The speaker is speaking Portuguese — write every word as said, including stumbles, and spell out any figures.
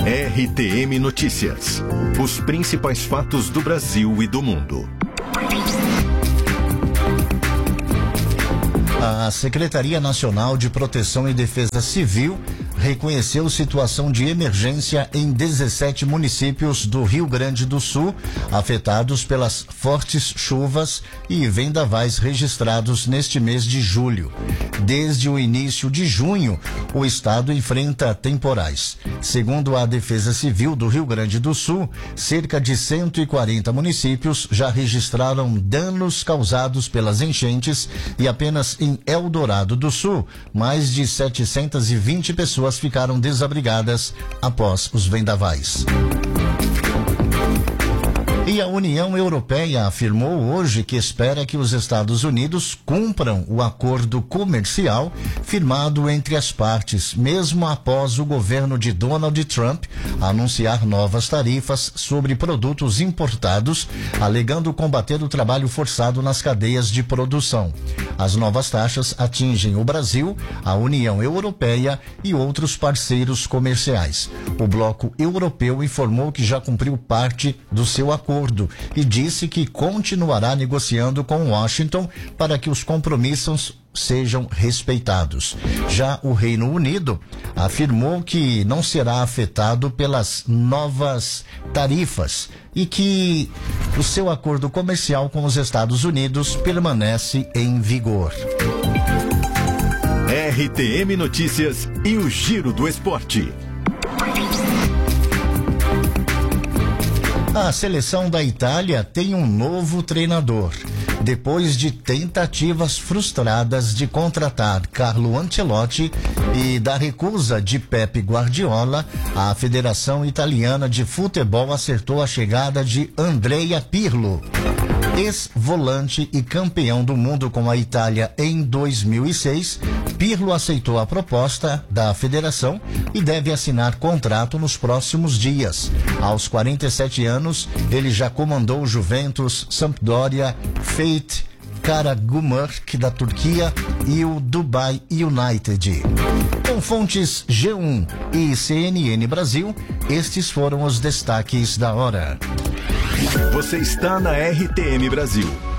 R T M Notícias. Os principais fatos do Brasil e do mundo. A Secretaria Nacional de Proteção e Defesa Civil reconheceu situação de emergência em dezessete municípios do Rio Grande do Sul, afetados pelas fortes chuvas e vendavais registrados neste mês de julho. Desde o início de junho, o estado enfrenta temporais. Segundo a Defesa Civil do Rio Grande do Sul, cerca de cento e quarenta municípios já registraram danos causados pelas enchentes e apenas em Eldorado do Sul, mais de setecentas e vinte pessoas ficaram desabrigadas após os vendavais. E a União Europeia afirmou hoje que espera que os Estados Unidos cumpram o acordo comercial firmado entre as partes, mesmo após o governo de Donald Trump anunciar novas tarifas sobre produtos importados, alegando combater o trabalho forçado nas cadeias de produção. As novas taxas atingem o Brasil, a União Europeia e outros parceiros comerciais. O bloco europeu informou que já cumpriu parte do seu acordo e disse que continuará negociando com Washington para que os compromissos sejam respeitados. Já o Reino Unido afirmou que não será afetado pelas novas tarifas e que o seu acordo comercial com os Estados Unidos permanece em vigor. R T M Notícias e o Giro do Esporte. A seleção da Itália tem um novo treinador. Depois de tentativas frustradas de contratar Carlo Ancelotti e da recusa de Pepe Guardiola, a Federação Italiana de Futebol acertou a chegada de Andrea Pirlo. Ex-volante e campeão do mundo com a Itália em dois mil e seis, Pirlo aceitou a proposta da federação e deve assinar contrato nos próximos dias. Aos quarenta e sete anos, ele já comandou o Juventus, Sampdoria, Fatih Karagümrük da Turquia e o Dubai United. Com fontes G um e C N N Brasil, estes foram os destaques da hora. Você está na R T M Brasil.